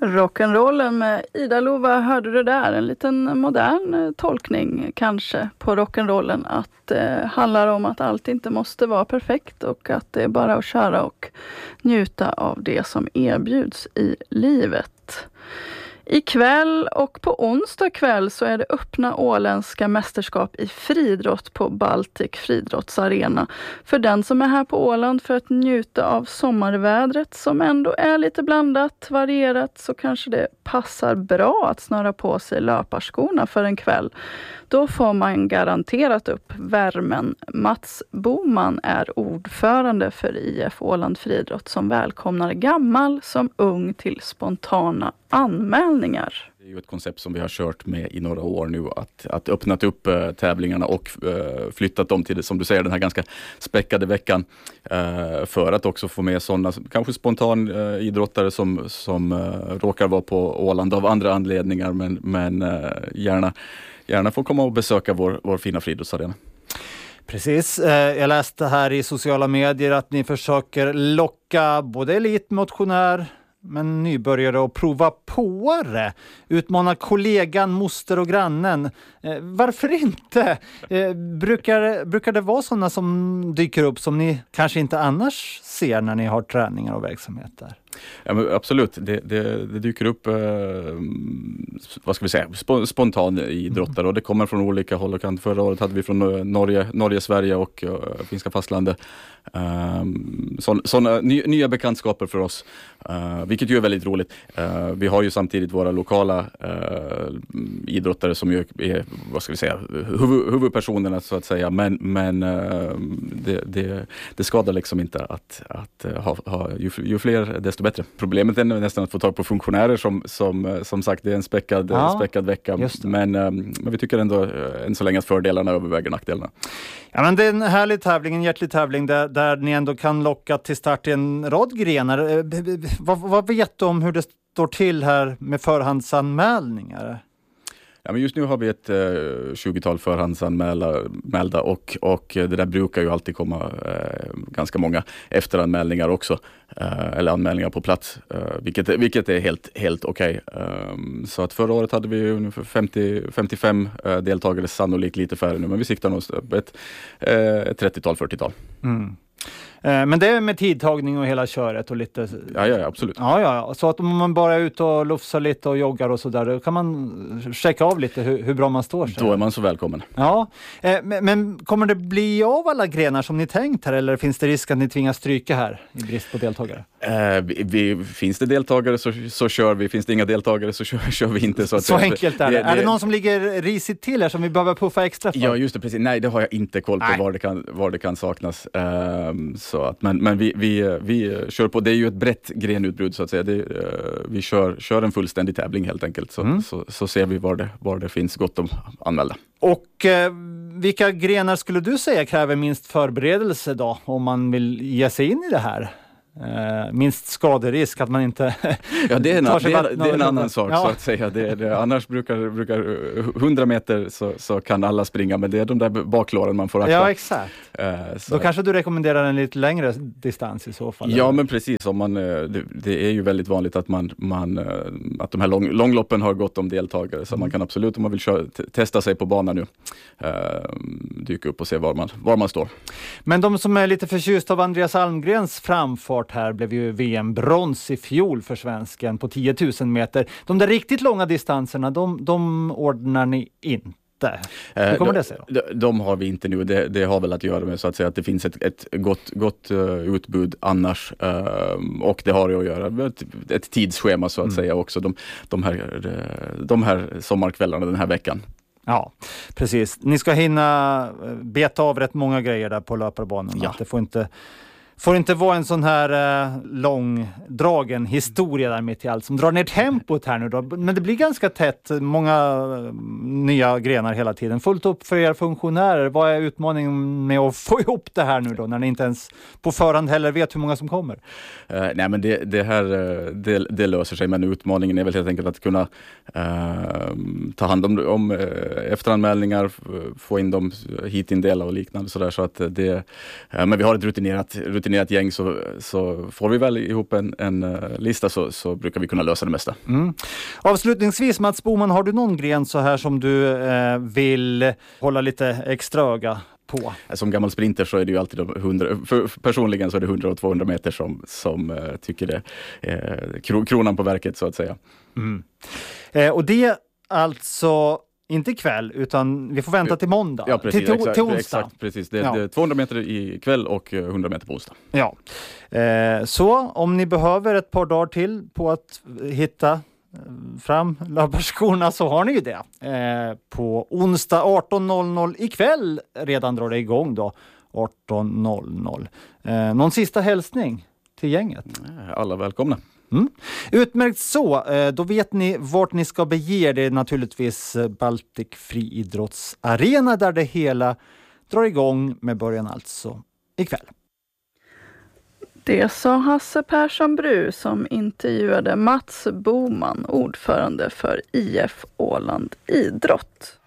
Rock'n'rollen med Ida Lova hörde du där. En liten modern tolkning kanske på rock'n'rollen. Att det handlar om att allt inte måste vara perfekt och att det är bara att köra och njuta av det som erbjuds i livet. Ikväll och på onsdag kväll så är det öppna åländska mästerskap i friidrott på Baltic friidrottsarena. För den som är här på Åland för att njuta av sommarvädret som ändå är lite blandat, varierat, så kanske det passar bra att snöra på sig löparskorna för en kväll. Då får man garanterat upp värmen. Mats Boman är ordförande för IF Åland friidrott som välkomnar gammal som ung till spontana anmälningar. Det är ju ett koncept som vi har kört med i några år nu, att öppnat upp tävlingarna och flyttat dem till, som du säger, den här ganska späckade veckan för att också få med sådana kanske spontan idrottare som råkar vara på Åland av andra anledningar men gärna får komma och besöka vår fina friidrottsarena. Precis, jag läste här i sociala medier att ni försöker locka både elitmotionär men nybörjare att prova på det. Utmana kollegan, moster och grannen. Varför inte? Brukar det vara sådana som dyker upp som ni kanske inte annars ser när ni har träningar och verksamheter? Ja, men absolut, det dyker upp vad ska vi säga, spontan idrottare och det kommer från olika håll och kant. Förra året hade vi från Norge, Sverige och finska fastlandet. Sådana nya bekantskaper för oss, vilket ju är väldigt roligt. Vi har ju samtidigt våra lokala idrottare som ju är, vad ska vi säga, huvudpersonerna så att säga, men det skadar liksom inte att ha ju fler desto bättre. Problemet är nästan att få tag på funktionärer som sagt, det är en späckad vecka, men vi tycker ändå än så länge att fördelarna överväger nackdelarna. Ja, men det är en härlig tävling, en hjärtlig tävling där ni ändå kan locka till start i en rad grenar. Vad vet du om hur det står till här med förhandsanmälningar? Ja, men just nu har vi ett 20-tal förhandsanmälda och det där brukar ju alltid komma ganska många efteranmälningar också, eller anmälningar på plats, vilket är helt okej. Så att förra året hade vi ungefär 55 deltagare, sannolikt lite färre nu, men vi siktar nog på ett 30-tal, 40-tal. Mm. Men det är med tidtagning och hela köret och lite... Ja, absolut. Ja. Så att om man bara är ute och lufsar lite och joggar och sådär, då kan man checka av lite hur bra man står sig. Då är man så välkommen. Ja, men kommer det bli av alla grenar som ni tänkt här, eller finns det risk att ni tvingas stryka här i brist på deltagare? Finns det deltagare så kör vi. Finns det inga deltagare så kör vi inte. Så enkelt är det. Är det någon som ligger risigt till här som vi behöver puffa extra för? Ja, just det, precis. Nej, det har jag inte koll på var det kan saknas. Så att, men vi kör på. Det är ju ett brett grenutbrud så att säga. Vi kör en fullständig tävling helt enkelt. Så ser vi var det finns gott om anmälda. Och vilka grenar skulle du säga kräver minst förberedelse då, om man vill ge sig in i det här? Minst skaderisk, att man inte det är en annan sak så att säga. Annars brukar 100 meter så kan alla springa, men det är de där baklåren man får akta. Ja, exakt. Då kanske du rekommenderar en lite längre distans i så fall. Ja, men precis. Om man, det är ju väldigt vanligt att att de här långloppen har gått om deltagare, så man kan absolut, om man vill testa sig på banan nu, dyka upp och se var man står. Men de som är lite förtjust av Andreas Almgrens framfart här blev ju VM-brons i fjol för svensken på 10 000 meter. De där riktigt långa distanserna, de ordnar ni inte. Hur kommer det sig då? De har vi inte nu. Det har väl att göra med så att säga att det finns ett gott utbud annars. Och det har ju att göra med ett tidsschema så att säga också. De här sommarkvällarna den här veckan. Ja, precis. Ni ska hinna beta av rätt många grejer där på löparbanan. Ja. Det får inte vara en sån här långdragen historia där mitt i allt som drar ner tempot här nu då. Men det blir ganska tätt, många nya grenar hela tiden. Fullt upp för er funktionärer. Vad är utmaningen med att få ihop det här nu då, när ni inte ens på förhand heller vet hur många som kommer? Nej, men det löser sig, men utmaningen är väl helt enkelt att kunna ta hand om efteranmälningar, få in dem hit indelade och liknande sådär, så att men vi har ett rutinerat rutinerat gäng så får vi väl ihop en lista så brukar vi kunna lösa det mesta. Avslutningsvis, Mats Boman, har du någon gren så här som du vill hålla lite extra öga på? Som gammal sprinter så är det ju alltid 100, personligen så är det 100 och 200 meter som tycker det är kronan på verket så att säga. Och det alltså inte ikväll, utan vi får vänta till måndag. Ja, precis. Till onsdag. Exakt, precis. Det är 200 meter ikväll och 100 meter på onsdag. Ja. Så om ni behöver ett par dagar till på att hitta fram löparskorna så har ni ju det. På onsdag 18.00 ikväll redan drar det igång då. 18.00. Någon sista hälsning till gänget? Alla välkomna. Utmärkt så. Då vet ni vart ni ska bege er. Det är naturligtvis Baltic Friidrottsarena där det hela drar igång med början alltså ikväll. Det sa Hasse Persson Bru som intervjuade Mats Boman, ordförande för IF Åland Idrott.